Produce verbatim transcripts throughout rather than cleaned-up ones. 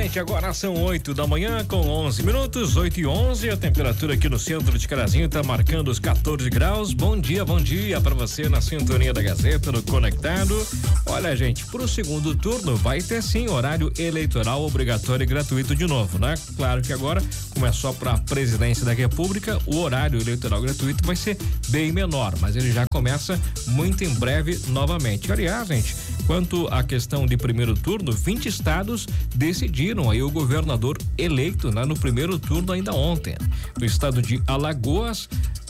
gente, agora são oito da manhã com onze minutos, oito e onze. A temperatura aqui no centro de Carazinho tá marcando os quatorze graus. Bom dia, bom dia para você na sintonia da Gazeta, no Conectado. Olha, gente, pro segundo turno vai ter sim horário eleitoral obrigatório e gratuito de novo, né? Claro que agora, como é só pra presidência da República, o horário eleitoral gratuito vai ser bem menor, mas ele já começa muito em breve novamente. Aliás, gente, quanto à questão de primeiro turno, vinte estados decidiram aí o governador eleito, né, no primeiro turno ainda ontem. No estado de Alagoas,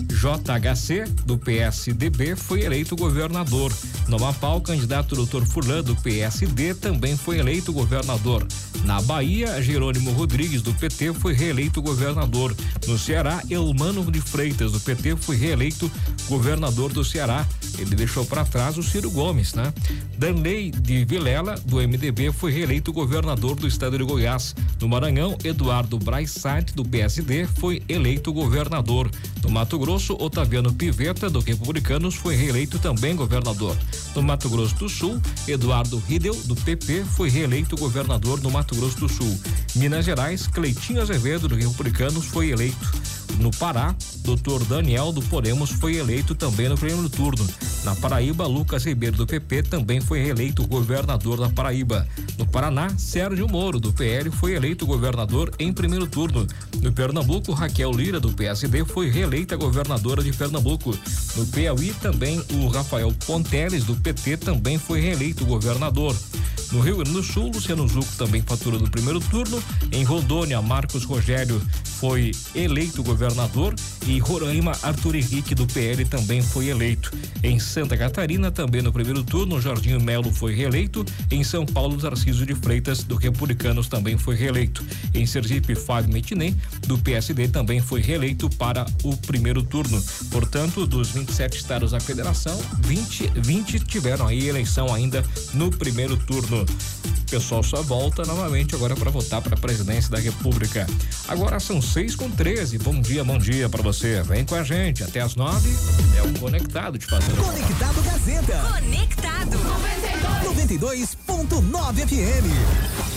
J H C do P S D B foi eleito governador. No Amapá, o candidato doutor Furlan do P S D também foi eleito governador. Na Bahia, Jerônimo Rodrigues do P T foi reeleito governador. No Ceará, Elmano de Freitas do P T foi reeleito governador do Ceará. Ele deixou para trás o Ciro Gomes, né? Danley de Vilela do M D B foi reeleito governador do estado de Goiás. No Maranhão, Eduardo Braissat do P S D foi eleito governador. No Mato Grosso, Otaviano Pivetta do Republicanos foi reeleito também governador. No Mato Grosso do Sul, Eduardo Riedel do P P foi reeleito governador no Mato Grosso do Sul. Minas Gerais, Cleitinho Azevedo do Republicanos foi eleito. No Pará, doutor Daniel do Podemos foi eleito também no primeiro turno. Na Paraíba, Lucas Ribeiro do P P também foi reeleito governador da Paraíba. No Paraná, Sérgio Moro do P L foi eleito governador em primeiro turno. No Pernambuco, Raquel Lira do P S D foi reeleita governadora de Pernambuco. No Piauí, também o Rafael Ponteles do P T também foi reeleito governador. No Rio Grande do Sul, Luciano Zucco também faturou no primeiro turno. Em Rondônia, Marcos Rogério foi eleito governador e Roraima, Arthur Henrique do P L também foi eleito. Em Santa Catarina, também no primeiro turno, Jorginho Melo foi reeleito. Em São Paulo, Tarcísio de Freitas do Republicanos também foi reeleito. Em Sergipe, Fábio Metinet do P S D também foi reeleito para o primeiro turno. Portanto, dos vinte e sete estados da federação, vinte, vinte tiveram aí eleição ainda no primeiro turno. O pessoal só volta novamente agora para votar para a presidência da República. Agora são seis com treze. Bom dia, bom dia para você. Vem com a gente até as nove. É o Conectado de fazer. Conectado Gazeta. Conectado. noventa e dois ponto nove F M.